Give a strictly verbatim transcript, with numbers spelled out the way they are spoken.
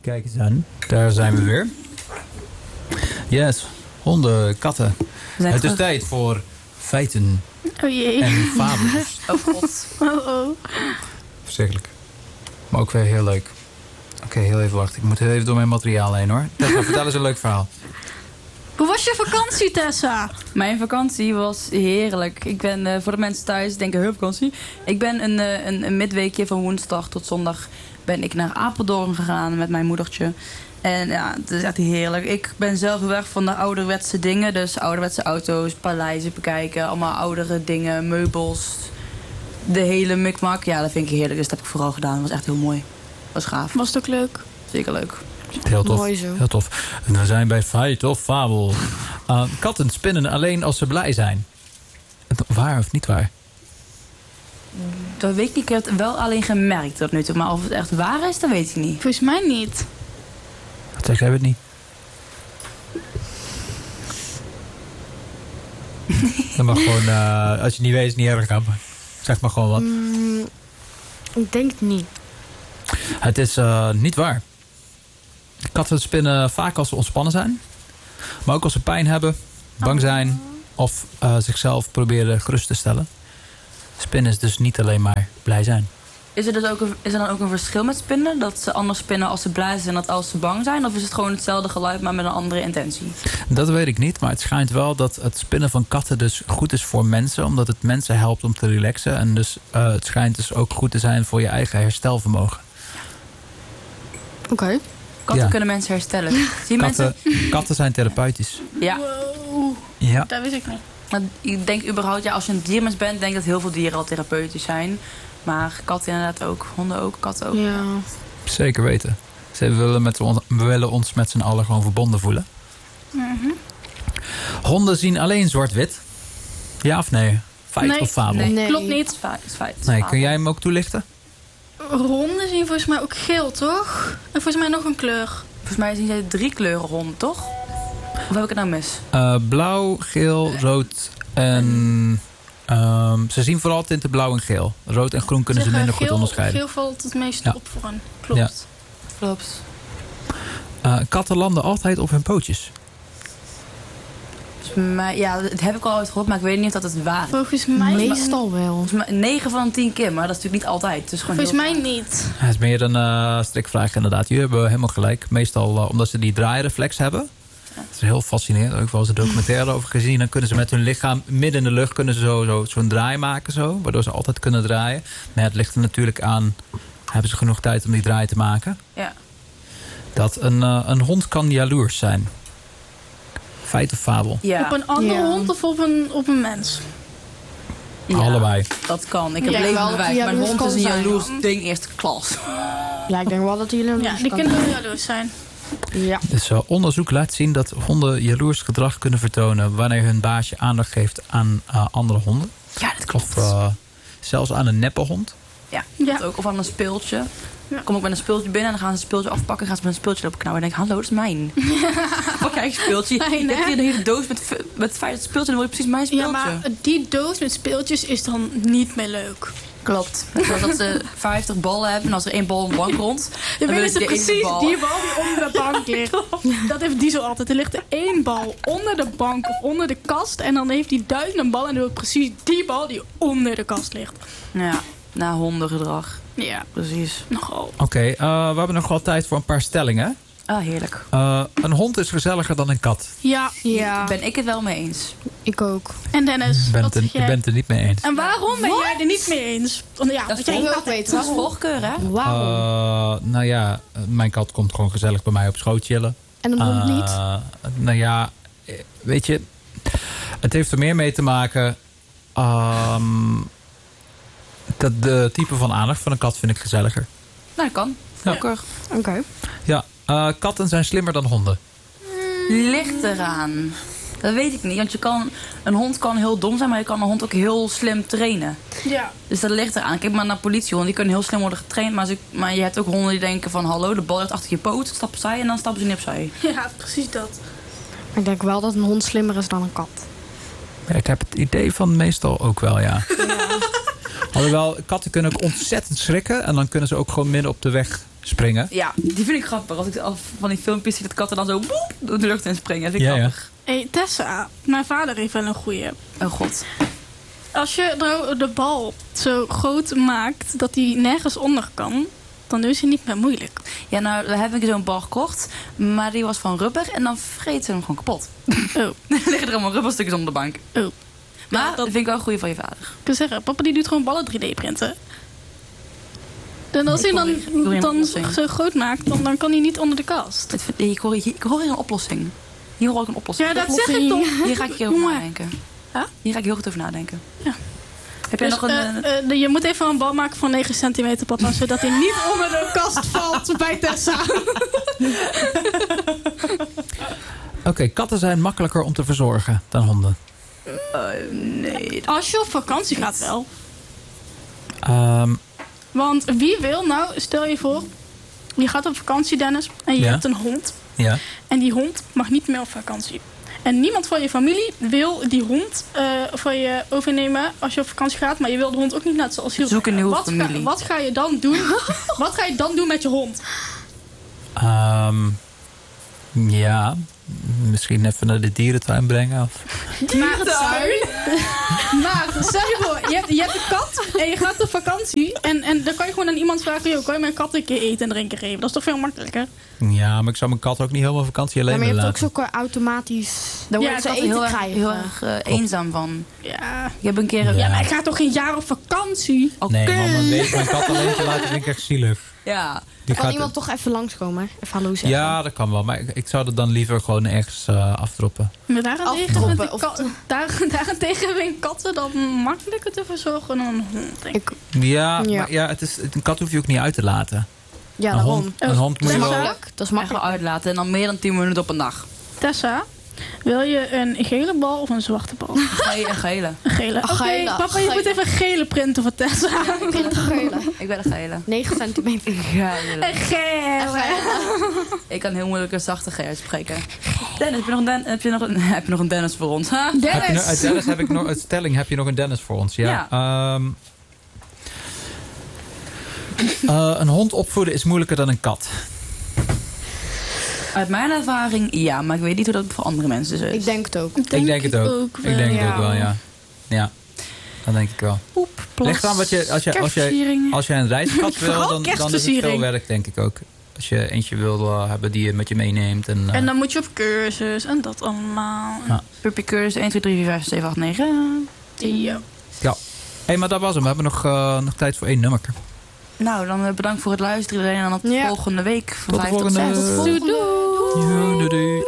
Kijk eens aan. Daar zijn we weer. Yes. Honden, katten. Het terug. Is tijd voor feiten oh jee. en fabels. Oh god. Oh oh. Verschrikkelijk. Maar ook weer heel leuk. Oké, okay, heel even wachten. Ik moet heel even door mijn materiaal heen hoor. Tessa, vertel eens een leuk verhaal. Hoe was je vakantie, Tessa? Mijn vakantie was heerlijk. Ik ben, uh, voor de mensen thuis denken, heel vakantie. Ik ben een, uh, een, een midweekje van woensdag tot zondag ben ik naar Apeldoorn gegaan met mijn moedertje. En ja, het is echt heerlijk. Ik ben zelf heel erg van de ouderwetse dingen. Dus ouderwetse auto's, paleizen bekijken. Allemaal oudere dingen, meubels. De hele mikmak. Ja, dat vind ik heerlijk. Dus dat heb ik vooral gedaan. Dat was echt heel mooi. Dat was gaaf. Was het ook leuk? Zeker leuk. Heel tof. Mooi zo. Heel tof. En we zijn bij feit of fabel. Uh, katten spinnen alleen als ze blij zijn. Waar of niet waar? Dat weet ik niet. Ik heb het wel alleen gemerkt tot nu toe. Maar of het echt waar is, dat weet ik niet. Volgens mij niet. Wat zeg jij het niet? Dan mag gewoon, uh, als je niet weet, is het niet erg. Zeg maar gewoon wat. Mm, ik denk het niet. Het is uh, niet waar. Katten spinnen vaak als ze ontspannen zijn. Maar ook als ze pijn hebben, bang zijn of uh, zichzelf proberen gerust te stellen. Spinnen is dus niet alleen maar blij zijn. Is er, dus ook een, is er dan ook een verschil met spinnen? Dat ze anders spinnen als ze blij zijn dan als ze bang zijn? Of is het gewoon hetzelfde geluid, maar met een andere intentie? Dat weet ik niet, maar het schijnt wel dat het spinnen van katten dus goed is voor mensen. Omdat het mensen helpt om te relaxen. En dus uh, het schijnt dus ook goed te zijn voor je eigen herstelvermogen. Oké. Okay. Katten ja. kunnen mensen herstellen. Zie katten, mensen? katten zijn therapeutisch. Ja. Wow. Ja. Dat wist ik niet. Maar ik denk überhaupt, ja, als je een diermens bent, denk ik dat heel veel dieren al therapeutisch zijn. Maar katten inderdaad ook. Honden ook, katten ook. Ja. Zeker weten. Ze willen, met on, we willen ons met z'n allen gewoon verbonden voelen. Mm-hmm. Honden zien alleen zwart-wit. Ja of nee? Feit nee. of fabel? Nee, nee. klopt niet. Het is feit, het is feit. Nee, kun jij hem ook toelichten? Honden zien volgens mij ook geel, toch? En volgens mij nog een kleur. Volgens mij zien jij drie kleuren honden, toch? Of heb ik het nou mis? Uh, blauw, geel, rood en... Um, ze zien vooral tinten blauw en geel. Rood en groen kunnen zeg, ze minder geel, goed onderscheiden. Geel valt het meest ja. op voor hen. Klopt. Ja. Klopt. Uh, katten landen altijd op hun pootjes. Maar, ja, dat heb ik al ooit gehoord, maar ik weet niet of dat het waar is. Volgens mij... Meestal wel. negen van de tien keer, maar dat is natuurlijk niet altijd. Het is gewoon Volgens heel mij vaak. niet. Het is meer een uh, strikvraag inderdaad. Jullie hebben helemaal gelijk. Meestal uh, omdat ze die draaireflex hebben. Ja. Dat is heel fascinerend. Ook wel eens een documentaire over gezien. Dan kunnen ze met hun lichaam midden in de lucht kunnen ze zo, zo, zo'n draai maken. Zo, waardoor ze altijd kunnen draaien. Maar het ligt er natuurlijk aan. Hebben ze genoeg tijd om die draai te maken? Ja. Dat een, uh, een hond kan jaloers zijn. Feit of fabel? Ja. Op een andere Ja. hond of op een, op een mens? Ja, allebei. Dat kan. Ik heb Ja, leven wel bewijs. dat die Mijn jaloers hond kan is een zijn. jaloers ding eerste klas. Ja, ik denk wel dat jullie... Ja, die kunnen wel jaloers zijn. Ja. Dus uh, onderzoek laat zien dat honden jaloers gedrag kunnen vertonen wanneer hun baasje aandacht geeft aan uh, andere honden. Ja, dat klopt. Of uh, zelfs aan een neppe hond. Ja, Ja. dat ook. Of aan een speeltje. Ja. Kom ik met een speeltje binnen en dan gaan ze een speeltje afpakken. Gaan ze met een speeltje lopen knauwen. En denk ik, hallo, dat is mijn. Pak jij een speeltje. Fijn, ik heb hè? hier een hele doos met, met vijf speeltjes. Dan wil je precies mijn speeltje. Ja, maar die doos met speeltjes is dan niet meer leuk. Klopt. Zoals dat ze vijftig ballen hebben. En als er één bal op de bank rond, Dan dan willen willen ze ze de ene precies bal. die bal die onder de bank ligt. Dat heeft Diesel altijd. Er ligt er één bal onder de bank of onder de kast. En dan heeft hij duizenden ballen. En dan wil ik precies die bal die onder de kast ligt. Ja, na hondengedrag. Ja, Precies. nogal. Oké, okay, uh, we hebben nog wel tijd voor een paar stellingen. Ah, heerlijk. Uh, een hond is gezelliger dan een kat. Ja, Ja, Ben ik het wel mee eens. ik ook. en Dennis, Ik ben wat het er, zeg jij? ik ben het er niet mee eens. En waarom ben jij er niet mee eens? Want ja, Dat is want jij toch ook weten. Dat is voorkeur, hè? Waarom? Uh, nou ja, mijn kat komt gewoon gezellig bij mij op schoot chillen. En een hond Uh, niet? Nou ja, weet je, het heeft er meer mee te maken. Um, dat de type van aandacht van een kat vind ik gezelliger. Nou, dat kan. Voorkeur. Oké. Okay. Ja, uh, katten zijn slimmer dan honden. Ligt eraan. Dat weet ik niet. Want je kan, een hond kan heel dom zijn, maar je kan een hond ook heel slim trainen. Ja. Dus dat ligt eraan. Kijk maar naar politiehonden. Die kunnen heel slim worden getraind. Maar, ze, maar je hebt ook honden die denken van... hallo, de bal ligt achter je poot. Stap opzij en dan stappen ze niet opzij. Ja, precies dat. Ik denk wel dat een hond slimmer is dan een kat. Ja, ik heb het idee van meestal ook wel, ja. ja. Alhoewel, katten kunnen ook ontzettend schrikken. En dan kunnen ze ook gewoon midden op de weg Springen. Ja, die vind ik grappig. Als ik al van die filmpjes zie dat katten dan zo boep, door de lucht in springen. Dat vind ik Ja, ja. grappig. Hey Tessa, mijn vader heeft wel een goeie. Oh god. Als je nou de bal zo groot maakt dat hij nergens onder kan, dan is hij niet meer moeilijk. Ja, nou, we hebben zo'n bal gekocht, maar die was van rubber en dan vreet ze hem gewoon kapot. Oh. Dan liggen er allemaal rubberstukjes onder de bank. Oh. Maar Ja, dat dat- vind ik wel een goeie van je vader. Ik kan zeggen, papa die doet gewoon ballen drie D printen. En als Ik hij hoor- ik hoor dan, hier een dan oplossing. zo groot maakt, dan, dan kan hij niet onder de kast. Het, ik, hoor, hier- ik hoor hier een oplossing. Hier hoor ik een oplossing. Ja, dat zeg ik toch. Hier ga ik heel over Jongen. nadenken. Huh? Hier ga ik heel goed over nadenken. Ja. Heb jij Dus, nog een... eh, eh, eh, je moet even een bal maken van negen centimeter, papa, zodat hij niet onder de kast valt bij Tessa. Oké, katten zijn makkelijker om te verzorgen dan honden. eh, nee. Als je op vakantie gaat wel. Ehm, Want wie wil nou, stel je voor, je gaat op vakantie, Dennis, en je Ja. hebt een hond. ja. En die hond mag niet meer op vakantie. En niemand van je familie wil die hond eh, van je overnemen als je op vakantie gaat. Maar je wil de hond ook niet net zoals heel Zoek een nieuwe wat familie. Ga, wat ga je dan doen? Wat ga je dan doen met je hond? Ehm, ja, misschien even naar de dierentuin brengen. Of... Naar het tuin. Maar stel je voor, je hebt, je hebt een kat en je gaat op vakantie. En, en dan kan je gewoon aan iemand vragen, joh, kan je mijn kat een keer eten en drinken geven? Dat is toch veel makkelijker? Ja, maar ik zou mijn kat ook niet helemaal op vakantie alleen Ja, maar je willen hebt ook laten. zulke automatisch... Daar Ja, word ik dat altijd eten heel erg, krijgen. heel erg eh, eenzaam van. Ja. Ik heb een keer... Ja. Ja, maar ik ga toch geen jaar op vakantie? Oké. Nee, man, een week mijn kat alleen te laten vind ik echt zielig. Ja. Die Kan gaat- iemand toch even langskomen? Even hallo zeggen. Ja, dat kan wel. Maar ik, ik zou het dan liever gewoon ergens eh, afdroppen. Maar daarentegen Afdroppen, vind ik of- ka- daar, daarentegen vind ik katten dan makkelijker te verzorgen dan een hond, denk ik. Ik, Ja, Ja. Maar ja het is, een kat hoef je ook niet uit te laten. ja, een, daarom. hond, een hond moet Dat je is wel... makkelijk. Dat is Echt wel makkelijk. uitlaten en dan meer dan tien minuten op een dag. Tessa, wil je een gele bal of een zwarte bal? Ge- Een gele. Een gele. Oké, gele, papa, je gele. moet even een gele printen voor Tessa. Ik vind het gele. Ik ben een gele. negen centimeter. Gele. Een gele. Ik kan heel moeilijk een zachte G uitspreken. Dennis, heb je nog een, Den- heb je nog een, heb je nog een Dennis voor ons? Ha? Heb je, nog- Dennis. uit Dennis heb ik nog, uit stelling heb je nog een Dennis voor ons. Ja. Ehm, eh, een hond opvoeden is moeilijker dan een kat. Uit mijn ervaring, ja, maar ik weet niet hoe dat voor andere mensen is. Ik denk het ook. Ik denk het ook. wel. ik denk het ja. ook wel, ja. Ja, dat denk ik wel. Poep, plas, Ligt aan wat je, als je, als je, kerstversieringen. als je een reiskat wil, Vooral dan, dan is het veel kerstversiering. werk, denk ik ook. Als je eentje wil uh, hebben die je met je meeneemt. En, uh, En dan moet je op cursus en dat allemaal. Ja. Puppycursus één, twee, drie, vier, vijf, zeven, acht, negen. Ja. ja. Hé, maar dat was hem. We hebben nog, uh, nog tijd voor één nummer. Nou, dan uh, bedankt voor het luisteren iedereen. En dan tot Ja. volgende week van Tot de vijf tot volgende. zes. Doei doei. Doei, doei, doei.